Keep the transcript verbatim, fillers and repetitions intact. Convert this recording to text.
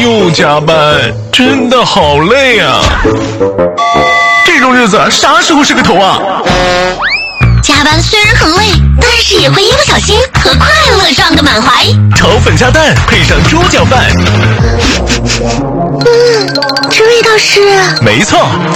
又加班，真的好累啊！这种日子啥时候是个头啊？ 加班虽然很累，但是也会一不小心和快乐撞个满怀。 炒粉加蛋配上猪脚饭， 嗯，这味道是…… 没错。